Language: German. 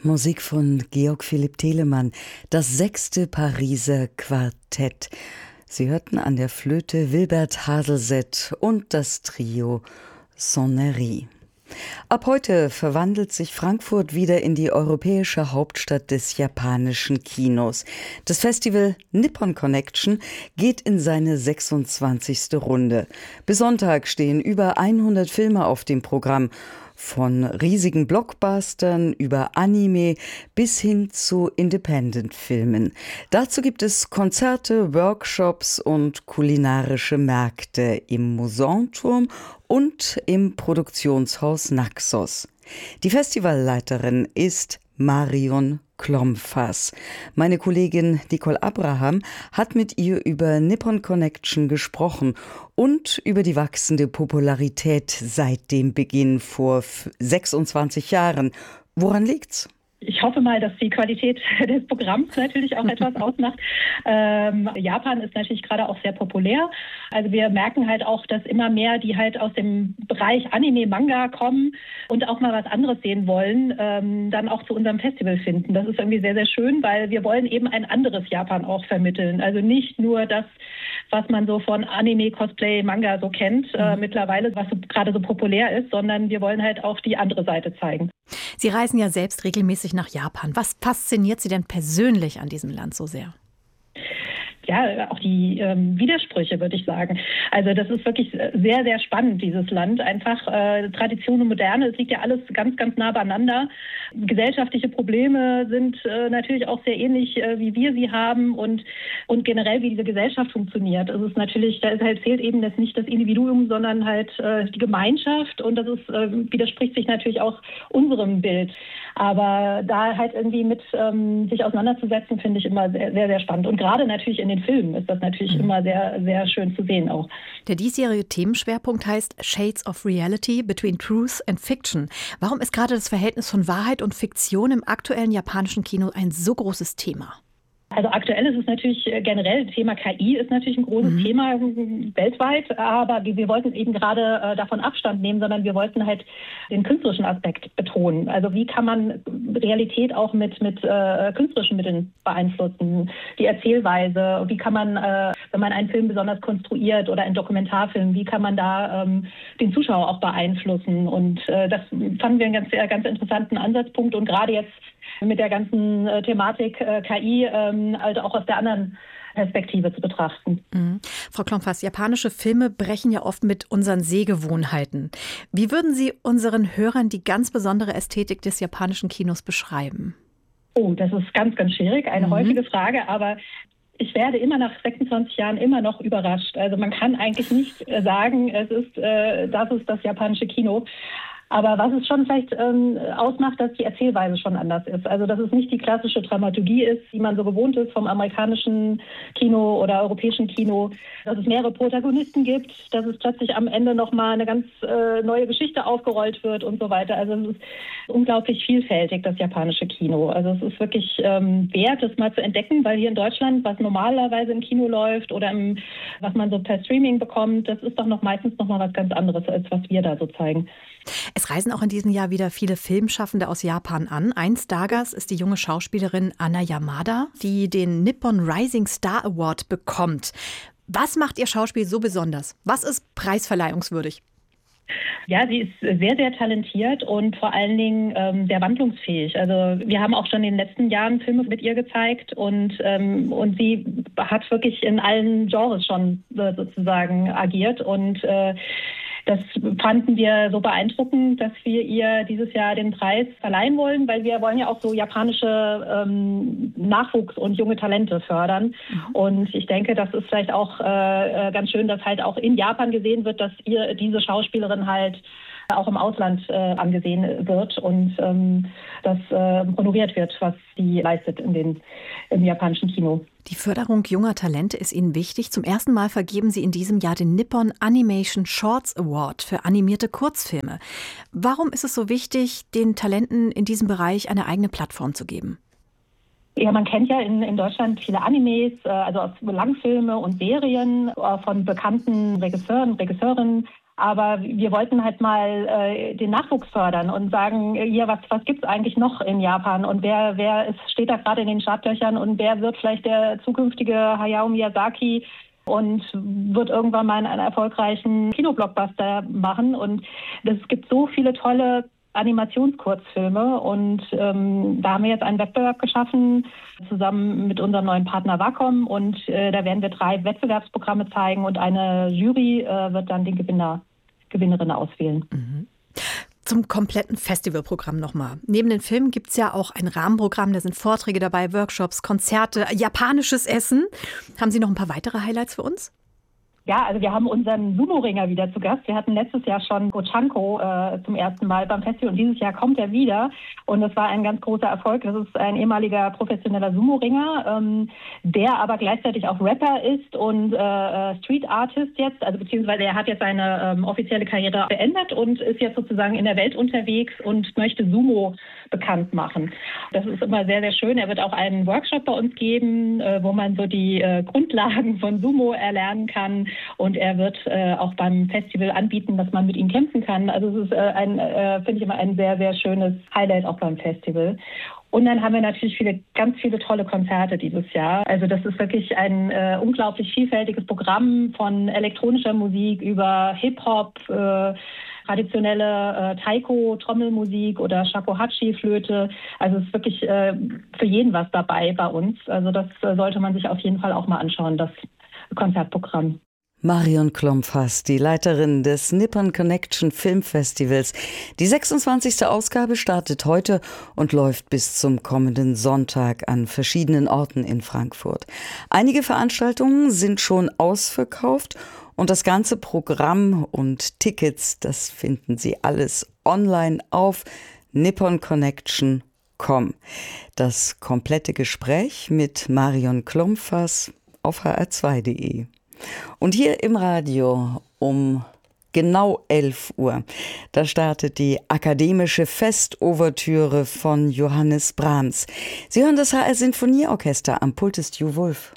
Musik von Georg Philipp Telemann, das 6. Pariser Quartett. Sie hörten an der Flöte Wilbert Haselset und das Trio Sonnerie. Ab heute verwandelt sich Frankfurt wieder in die europäische Hauptstadt des japanischen Kinos. Das Festival Nippon Connection geht in seine 26. Runde. Bis Sonntag stehen über 100 Filme auf dem Programm. Von riesigen Blockbustern über Anime bis hin zu Independent-Filmen. Dazu gibt es Konzerte, Workshops und kulinarische Märkte im Musanturm und im Produktionshaus Naxos. Die Festivalleiterin ist Marion Klomfas. Meine Kollegin Nicole Abraham hat mit ihr über Nippon Connection gesprochen und über die wachsende Popularität seit dem Beginn vor 26 Jahren. Woran liegt's? Ich hoffe mal, dass die Qualität des Programms natürlich auch etwas ausmacht. Japan ist natürlich gerade auch sehr populär. Also wir merken halt auch, dass immer mehr, die halt aus dem Bereich Anime, Manga kommen und auch mal was anderes sehen wollen, dann auch zu unserem Festival finden. Das ist irgendwie sehr, sehr schön, weil wir wollen eben ein anderes Japan auch vermitteln. Also nicht nur das, was man so von Anime, Cosplay, Manga so kennt mittlerweile, was so, gerade so populär ist, sondern wir wollen halt auch die andere Seite zeigen. Sie reisen ja selbst regelmäßig nach Japan. Was fasziniert Sie denn persönlich an diesem Land so sehr? Ja, auch die Widersprüche, würde ich sagen. Also das ist wirklich sehr, sehr spannend, dieses Land. Einfach Tradition und Moderne, es liegt ja alles ganz, ganz nah beieinander. Gesellschaftliche Probleme sind natürlich auch sehr ähnlich, wie wir sie haben und generell, wie diese Gesellschaft funktioniert. Es ist natürlich, fehlt eben jetzt nicht das Individuum, sondern halt die Gemeinschaft und das ist, widerspricht sich natürlich auch unserem Bild. Aber da halt irgendwie mit sich auseinanderzusetzen, finde ich immer sehr, sehr, sehr spannend. Und gerade natürlich in den Filmen ist das natürlich immer sehr, sehr schön zu sehen auch. Der diesjährige Themenschwerpunkt heißt Shades of Reality Between Truth and Fiction. Warum ist gerade das Verhältnis von Wahrheit und Fiktion im aktuellen japanischen Kino ein so großes Thema? Also aktuell ist es natürlich generell, Thema KI ist natürlich ein großes Thema weltweit, aber wir wollten eben gerade davon Abstand nehmen, sondern wir wollten halt den künstlerischen Aspekt betonen. Also wie kann man Realität auch mit künstlerischen Mitteln beeinflussen, die Erzählweise, wie kann man, wenn man einen Film besonders konstruiert oder einen Dokumentarfilm, wie kann man da den Zuschauer auch beeinflussen und das fanden wir einen ganz interessanten Ansatzpunkt und gerade jetzt mit der ganzen Thematik KI also auch aus der anderen Perspektive zu betrachten. Frau Klomfas, japanische Filme brechen ja oft mit unseren Sehgewohnheiten. Wie würden Sie unseren Hörern die ganz besondere Ästhetik des japanischen Kinos beschreiben? Oh, das ist ganz, ganz schwierig, eine häufige Frage, aber ich werde immer nach 26 Jahren immer noch überrascht. Also man kann eigentlich nicht sagen, das ist das japanische Kino. Aber was es schon vielleicht ausmacht, dass die Erzählweise schon anders ist. Also dass es nicht die klassische Dramaturgie ist, die man so gewohnt ist vom amerikanischen Kino oder europäischen Kino. Dass es mehrere Protagonisten gibt, dass es plötzlich am Ende nochmal eine ganz neue Geschichte aufgerollt wird und so weiter. Also es ist unglaublich vielfältig, das japanische Kino. Also es ist wirklich wert, das mal zu entdecken, weil hier in Deutschland, was normalerweise im Kino läuft oder was man so per Streaming bekommt, das ist doch meistens noch mal was ganz anderes, als was wir da so zeigen. Es reisen auch in diesem Jahr wieder viele Filmschaffende aus Japan an. Ein Stargast ist die junge Schauspielerin Anna Yamada, die den Nippon Rising Star Award bekommt. Was macht ihr Schauspiel so besonders? Was ist preisverleihungswürdig? Ja, sie ist sehr, sehr talentiert und vor allen Dingen sehr wandlungsfähig. Also wir haben auch schon in den letzten Jahren Filme mit ihr gezeigt und sie hat wirklich in allen Genres schon sozusagen agiert und das fanden wir so beeindruckend, dass wir ihr dieses Jahr den Preis verleihen wollen, weil wir wollen ja auch so japanische Nachwuchs und junge Talente fördern. Und ich denke, das ist vielleicht auch ganz schön, dass halt auch in Japan gesehen wird, dass diese Schauspielerin halt auch im Ausland angesehen wird und das honoriert wird, was sie leistet im japanischen Kino. Die Förderung junger Talente ist Ihnen wichtig. Zum ersten Mal vergeben Sie in diesem Jahr den Nippon Animation Shorts Award für animierte Kurzfilme. Warum ist es so wichtig, den Talenten in diesem Bereich eine eigene Plattform zu geben? Ja, man kennt ja in Deutschland viele Animes, also Langfilme und Serien von bekannten Regisseuren, Regisseurinnen. Aber wir wollten halt mal den Nachwuchs fördern und sagen, hier, was gibt es eigentlich noch in Japan und steht da gerade in den Startlöchern und wer wird vielleicht der zukünftige Hayao Miyazaki und wird irgendwann mal einen erfolgreichen Kinoblockbuster machen. Und es gibt so viele tolle Animationskurzfilme und da haben wir jetzt einen Wettbewerb geschaffen, zusammen mit unserem neuen Partner Wacom, und da werden wir 3 Wettbewerbsprogramme zeigen und eine Jury wird dann den Gewinnerin auswählen. Mhm. Zum kompletten Festivalprogramm nochmal. Neben den Filmen gibt es ja auch ein Rahmenprogramm, da sind Vorträge dabei, Workshops, Konzerte, japanisches Essen. Haben Sie noch ein paar weitere Highlights für uns? Ja, also wir haben unseren Sumo-Ringer wieder zu Gast. Wir hatten letztes Jahr schon Gochanko zum ersten Mal beim Festival und dieses Jahr kommt er wieder. Und das war ein ganz großer Erfolg. Das ist ein ehemaliger professioneller Sumo-Ringer, der aber gleichzeitig auch Rapper ist und Street Artist jetzt. Also beziehungsweise er hat jetzt seine offizielle Karriere beendet und ist jetzt sozusagen in der Welt unterwegs und möchte Sumo bekannt machen. Das ist immer sehr, sehr schön. Er wird auch einen Workshop bei uns geben, wo man so die Grundlagen von Sumo erlernen kann. Und er wird auch beim Festival anbieten, dass man mit ihm kämpfen kann. Also es ist finde ich immer ein sehr, sehr schönes Highlight auch beim Festival. Und dann haben wir natürlich ganz viele tolle Konzerte dieses Jahr. Also das ist wirklich ein unglaublich vielfältiges Programm von elektronischer Musik über Hip-Hop, traditionelle Taiko-Trommelmusik oder Shakuhachi-Flöte. Also es ist wirklich für jeden was dabei bei uns. Also das sollte man sich auf jeden Fall auch mal anschauen, das Konzertprogramm. Marion Klomfas, die Leiterin des Nippon Connection Filmfestivals. Die 26. Ausgabe startet heute und läuft bis zum kommenden Sonntag an verschiedenen Orten in Frankfurt. Einige Veranstaltungen sind schon ausverkauft und das ganze Programm und Tickets, das finden Sie alles online auf nipponconnection.com. Das komplette Gespräch mit Marion Klomfas auf hr2.de. Und hier im Radio um genau 11 Uhr, da startet die akademische Festouvertüre von Johannes Brahms. Sie hören das HR Sinfonieorchester, am Pult ist Jo Wulff.